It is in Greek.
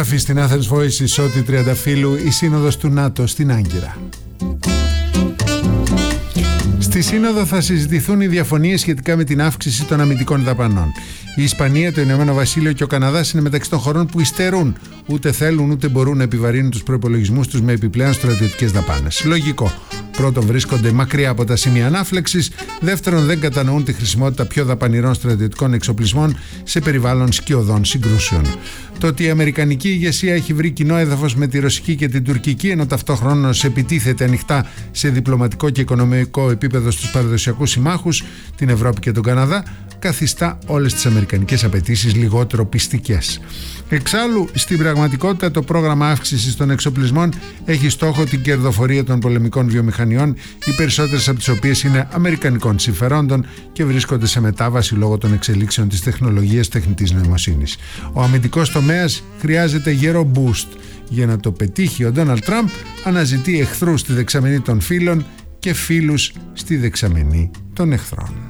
Γράφει στην Athens Voice η Σώτη Τριανταφύλου η Σύνοδος του ΝΑΤΟ στην Άγκυρα. Στη Σύνοδο θα συζητηθούν οι διαφωνίες σχετικά με την αύξηση των αμυντικών δαπανών. Η Ισπανία, το Ηνωμένο Βασίλειο και ο Καναδάς είναι μεταξύ των χωρών που υστερούν. Ούτε θέλουν ούτε μπορούν να επιβαρύνουν τους προϋπολογισμούς τους με επιπλέον στρατιωτικές δαπάνες. Λογικό. Πρώτον, βρίσκονται μακριά από τα σημεία ανάφλεξης. Δεύτερον, δεν κατανοούν τη χρησιμότητα πιο δαπανηρών στρατιωτικών εξοπλισμών σε περιβάλλον σκιωδών συγκρούσεων. Το ότι η αμερικανική ηγεσία έχει βρει κοινό έδαφος με τη ρωσική και την τουρκική, ενώ ταυτόχρονα επιτίθεται ανοιχτά σε διπλωματικό και οικονομικό επίπεδο στους παραδοσιακούς συμμάχους, την Ευρώπη και τον Καναδά, καθιστά όλες τις αμερικανικές απαιτήσεις λιγότερο πιστικές. Εξάλλου, στην πραγματικότητα, το πρόγραμμα αύξησης των εξοπλισμών έχει στόχο την κερδοφορία των πολεμικών βιομηχανιών, οι περισσότερες από τις οποίες είναι αμερικανικών συμφερόντων και βρίσκονται σε μετάβαση λόγω των εξελίξεων της τεχνολογίας τεχνητής νοημοσύνης. Ο αμυντικός τομέας χρειάζεται γερό boost. Για να το πετύχει, ο Ντόναλντ Τραμπ αναζητεί εχθρούς στη δεξαμενή των φίλων και φίλους στη δεξαμενή των εχθρών.